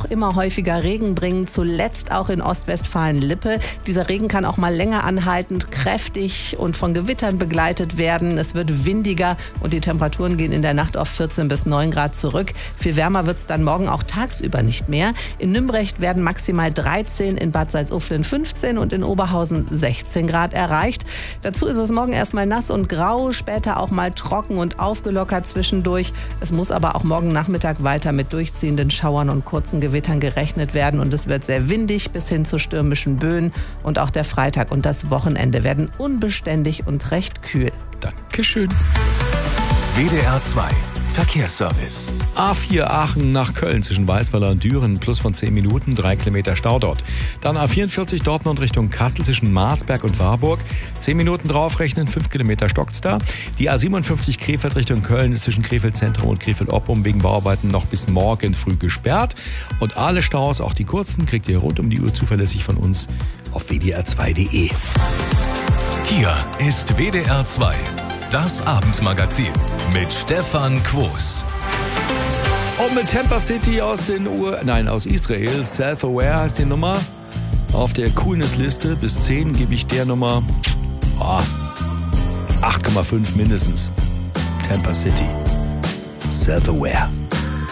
immer häufiger Regen bringen, zuletzt auch in Ostwestfalen-Lippe. Dieser Regen kann auch mal länger anhaltend, kräftig und von Gewittern begleitet werden. Es wird windiger und die Temperaturen gehen in der Nacht auf 14 bis 9 Grad zurück. Viel wärmer wird es dann morgen auch tagsüber nicht mehr. In Nümbrecht werden maximal 13, in Bad Salzuflen 15 und in Oberhausen 16 Grad erreicht. Dazu ist es morgen erstmal nass und grau, später auch mal trocken und aufgelockert zwischendurch. Es muss aber auch morgen Nachmittag weiter mit durchziehenden Schauern und kurzen Gewittern gerechnet werden und es wird sehr windig bis hin zu stürmischen Böen und auch der Freitag und das Wochenende werden unbeständig und recht kühl. Dankeschön. WDR 2 Verkehrsservice. A4 Aachen nach Köln zwischen Weißweiler und Düren, plus von 10 Minuten, 3 Kilometer Stau dort. Dann A44 Dortmund Richtung Kassel zwischen Marsberg und Warburg, 10 Minuten draufrechnen, 5 Kilometer stockt's da. Die A57 Krefeld Richtung Köln ist zwischen Krefeld Zentrum und Krefeld Oppum wegen Bauarbeiten noch bis morgen früh gesperrt. Und alle Staus, auch die kurzen, kriegt ihr rund um die Uhr zuverlässig von uns auf wdr2.de. Hier ist WDR 2, das Abendmagazin mit Stefan Quos. Und mit Tampa City aus Israel, Self-Aware heißt die Nummer. Auf der Coolness-Liste bis 10 gebe ich der Nummer 8,5 mindestens. Tampa City, Self-Aware.